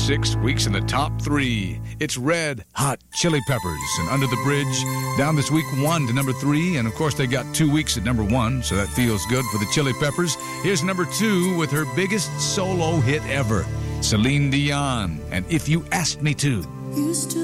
6 weeks in the top 3. It's Red Hot Chili Peppers and Under the Bridge. Down this week 1 to number 3. And, of course, they got 2 weeks at number 1, so that feels good for the Chili Peppers. Here's number 2 with her biggest solo hit ever, Celine Dion, and If You Asked Me To. Used to